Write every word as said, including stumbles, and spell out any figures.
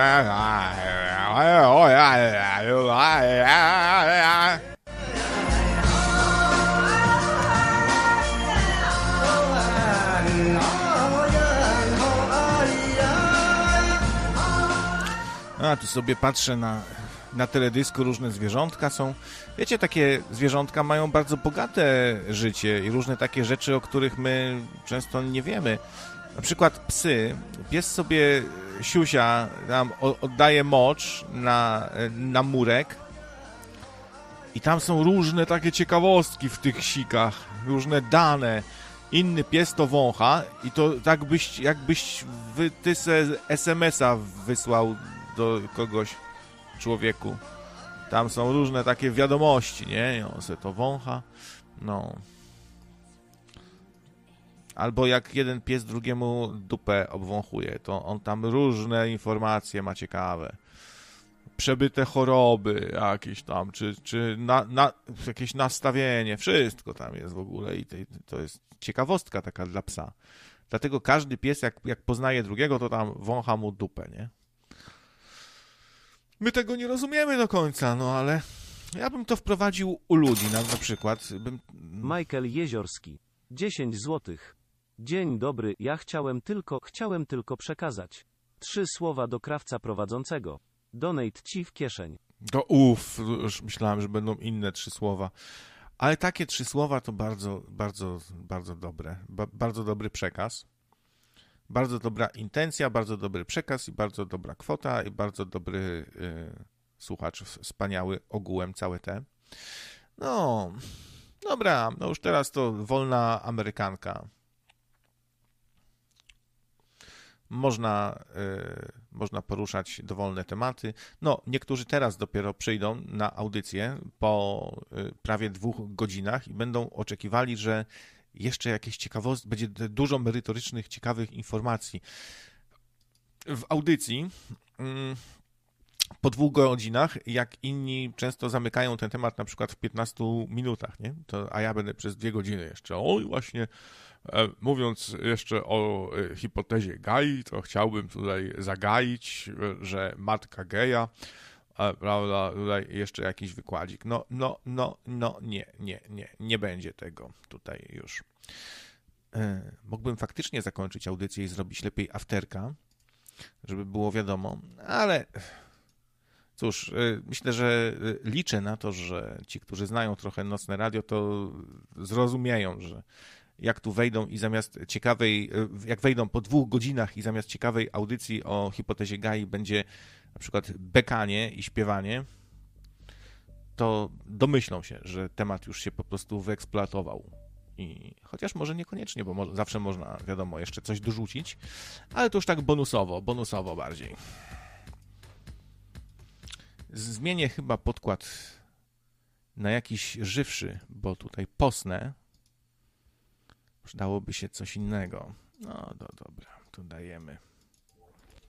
A tu sobie patrzę na, na teledysku, różne zwierzątka są. Wiecie, takie zwierzątka mają bardzo bogate życie i różne takie rzeczy, o których my często nie wiemy. Na przykład psy. Pies sobie siusia, tam oddaje mocz na, na murek i tam są różne takie ciekawostki w tych sikach, różne dane. Inny pies to wącha i to tak byś, jakbyś wy, ty se es em es a wysłał do kogoś, człowieku. Tam są różne takie wiadomości, nie? I on se to wącha. No. Albo jak jeden pies drugiemu dupę obwąchuje, to on tam różne informacje ma ciekawe. Przebyte choroby jakieś tam, czy, czy na, na, jakieś nastawienie, wszystko tam jest w ogóle i to, to jest ciekawostka taka dla psa. Dlatego każdy pies, jak, jak poznaje drugiego, to tam wącha mu dupę, nie? My tego nie rozumiemy do końca, no ale ja bym to wprowadził u ludzi, na, na przykład. Bym... Michael Jeziorski, dziesięć złotych. Dzień dobry, ja chciałem tylko, chciałem tylko przekazać trzy słowa do krawca prowadzącego. Donate ci w kieszeń. To uff, już myślałem, że będą inne trzy słowa. Ale takie trzy słowa to bardzo, bardzo, bardzo dobre. Ba- bardzo dobry przekaz. Bardzo dobra intencja, bardzo dobry przekaz i bardzo dobra kwota i bardzo dobry y, słuchacz, wspaniały ogółem całe te. No, dobra, no już teraz to wolna amerykanka. Można, y, można poruszać dowolne tematy. No, niektórzy teraz dopiero przyjdą na audycję po y, prawie dwóch godzinach i będą oczekiwali, że jeszcze jakieś ciekawostki, będzie dużo merytorycznych, ciekawych informacji. W audycji y, po dwóch godzinach, jak inni często zamykają ten temat na przykład w piętnastu minutach, nie? To, a ja będę przez dwie godziny jeszcze. Oj, właśnie e, mówiąc jeszcze o e, hipotezie Gai, to chciałbym tutaj zagaić, e, że matka geja, e, prawda, tutaj jeszcze jakiś wykładzik. No, no, no, no, nie, nie, nie, nie będzie tego tutaj już. E, mógłbym faktycznie zakończyć audycję i zrobić lepiej afterka, żeby było wiadomo, ale... Cóż, myślę, że liczę na to, że ci, którzy znają trochę Nocne Radio, to zrozumieją, że jak tu wejdą i zamiast ciekawej, jak wejdą po dwóch godzinach i zamiast ciekawej audycji o hipotezie Gai będzie na przykład bekanie i śpiewanie, to domyślą się, że temat już się po prostu wyeksploatował. I chociaż może niekoniecznie, bo mo- zawsze można, wiadomo, jeszcze coś dorzucić, ale to już tak bonusowo, bonusowo bardziej. Zmienię chyba podkład na jakiś żywszy, bo tutaj posnę. Przydałoby się coś innego. No, do, dobra, to dajemy.